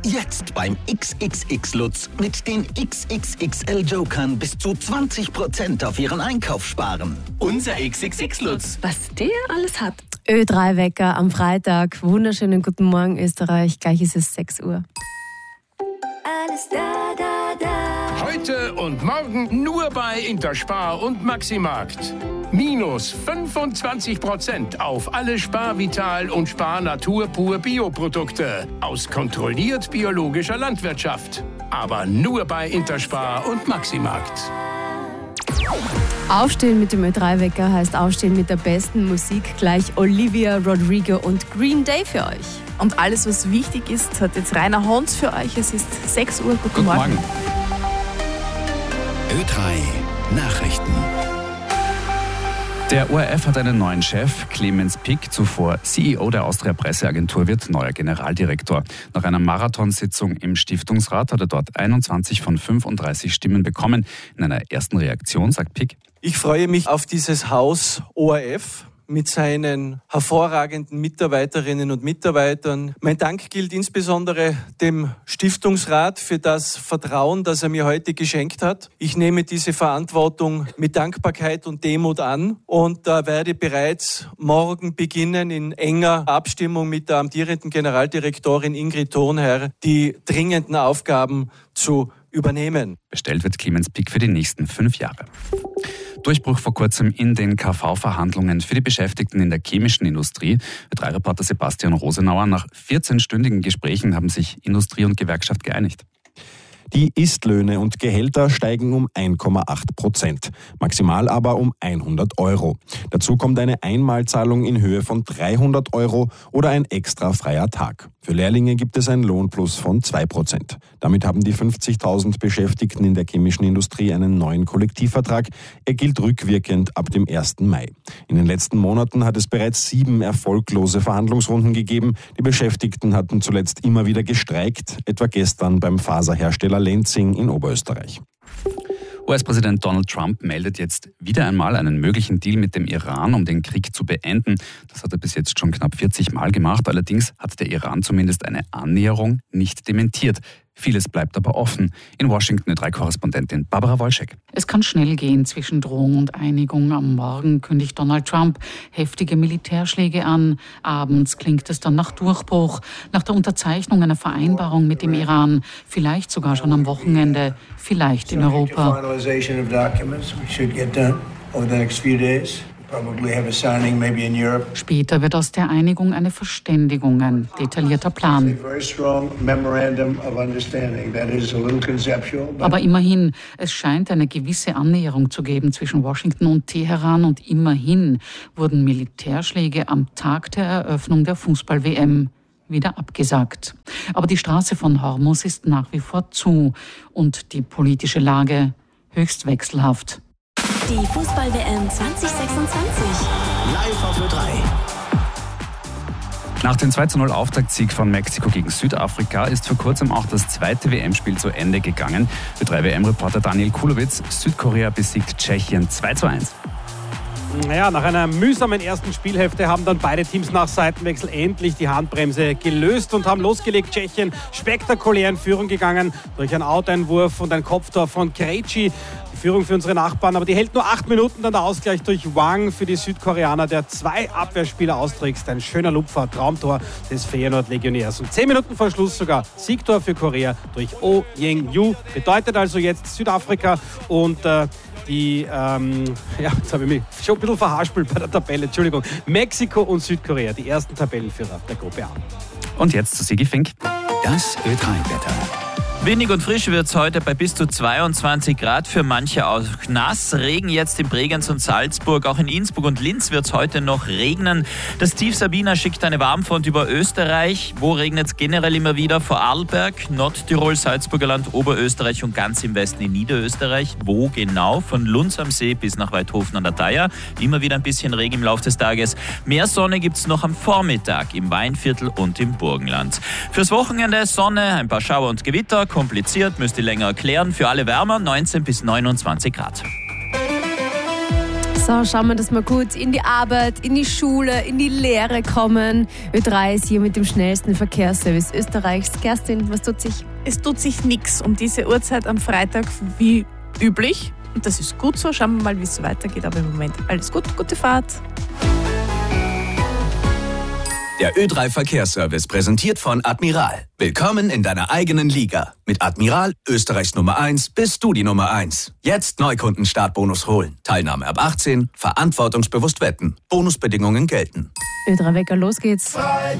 Jetzt beim XXX Lutz mit den XXXL Jokern bis zu 20% auf Ihren Einkauf sparen. Unser XXX Lutz. Was der alles hat. Ö3-Wecker am Freitag. Wunderschönen guten Morgen, Österreich. Gleich ist es 6 Uhr. Alles da. Heute und morgen nur bei Interspar und Maximarkt. Minus 25% auf alle Spar Vital und Spar Natur pur Bioprodukte aus kontrolliert biologischer Landwirtschaft. Aber nur bei Interspar und Maximarkt. Aufstehen mit dem Ö3-Wecker heißt aufstehen mit der besten Musik. Gleich Olivia Rodrigo und Green Day für euch. Und alles, was wichtig ist, hat jetzt Rainer Hons für euch. Es ist 6 Uhr. Guten Morgen. Ö3 Nachrichten. Der ORF hat einen neuen Chef. Clemens Pick, zuvor CEO der Austria Presseagentur, wird neuer Generaldirektor. Nach einer Marathonsitzung im Stiftungsrat hat er dort 21 von 35 Stimmen bekommen. In einer ersten Reaktion sagt Pick: Ich freue mich auf dieses Haus ORF mit seinen hervorragenden Mitarbeiterinnen und Mitarbeitern. Mein Dank gilt insbesondere dem Stiftungsrat für das Vertrauen, das er mir heute geschenkt hat. Ich nehme diese Verantwortung mit Dankbarkeit und Demut an und werde bereits morgen beginnen, in enger Abstimmung mit der amtierenden Generaldirektorin Ingrid Thurnherr die dringenden Aufgaben zu übernehmen. Bestellt wird Clemens Pick für die nächsten 5 Jahre. Durchbruch vor kurzem in den KV-Verhandlungen für die Beschäftigten in der chemischen Industrie. Ö3-Reporter Sebastian Rosenauer: Nach 14-stündigen Gesprächen haben sich Industrie und Gewerkschaft geeinigt. Die Istlöhne und Gehälter steigen um 1,8%, maximal aber um 100 Euro. Dazu kommt eine Einmalzahlung in Höhe von 300 Euro oder ein extra freier Tag. Für Lehrlinge gibt es einen Lohnplus von 2%. Damit haben die 50.000 Beschäftigten in der chemischen Industrie einen neuen Kollektivvertrag. Er gilt rückwirkend ab dem 1. Mai. In den letzten Monaten hat es bereits 7 erfolglose Verhandlungsrunden gegeben. Die Beschäftigten hatten zuletzt immer wieder gestreikt, etwa gestern beim Faserhersteller Lenzing in Oberösterreich. US-Präsident Donald Trump meldet jetzt wieder einmal einen möglichen Deal mit dem Iran, um den Krieg zu beenden. Das hat er bis jetzt schon knapp 40 Mal gemacht. Allerdings hat der Iran zumindest eine Annäherung nicht dementiert. Vieles bleibt aber offen. In Washington Ö3-Korrespondentin Barbara Wolschek. Es kann schnell gehen zwischen Drohung und Einigung. Am Morgen kündigt Donald Trump heftige Militärschläge an. Abends klingt es dann nach Durchbruch, nach der Unterzeichnung einer Vereinbarung mit dem Iran. Vielleicht sogar schon am Wochenende, vielleicht in Europa. Später wird aus der Einigung eine Verständigung, ein detaillierter Plan. Aber immerhin, es scheint eine gewisse Annäherung zu geben zwischen Washington und Teheran und immerhin wurden Militärschläge am Tag der Eröffnung der Fußball-WM wieder abgesagt. Aber die Straße von Hormuz ist nach wie vor zu und die politische Lage höchst wechselhaft. Die Fußball-WM 2026. Live auf Ö3. Nach dem 2:0 Auftaktsieg von Mexiko gegen Südafrika ist vor kurzem auch das zweite WM-Spiel zu Ende gegangen. Ö3-WM-Reporter Daniel Kulowitz: Südkorea besiegt Tschechien 2:1. Naja, nach einer mühsamen ersten Spielhälfte haben dann beide Teams nach Seitenwechsel endlich die Handbremse gelöst und haben losgelegt. Tschechien spektakulär in Führung gegangen durch einen Out-Einwurf und ein Kopftor von Krejci. Die Führung für unsere Nachbarn, aber die hält nur 8 Minuten, dann der Ausgleich durch Wang für die Südkoreaner, der 2 Abwehrspieler austrickst. Ein schöner Lupfer, Traumtor des Feyenoord-Legionärs. Und 10 Minuten vor Schluss sogar Siegtor für Korea durch Oh Yeng-Ju. Bedeutet also jetzt Südafrika und jetzt habe ich mich schon ein bisschen verhaspelt bei der Tabelle, Entschuldigung. Mexiko und Südkorea, die ersten Tabellenführer der Gruppe A. Und jetzt zu Sigi Fink. Das Ö3-Wetter. Windig und frisch wird es heute bei bis zu 22 Grad, für manche auch nass. Regen jetzt in Bregenz und Salzburg, auch in Innsbruck und Linz wird es heute noch regnen. Das Tief Sabina schickt eine Warmfront über Österreich. Wo regnet es generell immer wieder? Vorarlberg, Nordtirol, Salzburger Land, Oberösterreich und ganz im Westen in Niederösterreich. Wo genau? Von Lunz am See bis nach Weidhofen an der Thaya. Immer wieder ein bisschen Regen im Laufe des Tages. Mehr Sonne gibt es noch am Vormittag im Weinviertel und im Burgenland. Fürs Wochenende Sonne, ein paar Schauer und Gewitter. Kompliziert, müsst ihr länger erklären. Für alle wärmer 19 bis 29 Grad. So, schauen wir, dass wir gut in die Arbeit, in die Schule, in die Lehre kommen. Ö3 ist hier mit dem schnellsten Verkehrsservice Österreichs. Kerstin, was tut sich? Es tut sich nichts um diese Uhrzeit am Freitag wie üblich. Und das ist gut so. Schauen wir mal, wie es weitergeht. Aber im Moment alles gut. Gute Fahrt. Der Ö3 Verkehrsservice präsentiert von Admiral. Willkommen in deiner eigenen Liga. Mit Admiral, Österreichs Nummer 1, bist du die Nummer 1. Jetzt Neukunden-Startbonus holen. Teilnahme ab 18, verantwortungsbewusst wetten. Bonusbedingungen gelten. Ö3 Wecker, los geht's.